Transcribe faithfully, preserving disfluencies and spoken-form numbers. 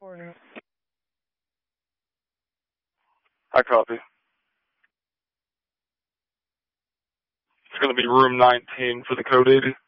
I copy. It's going to be room nineteen for the code eighty.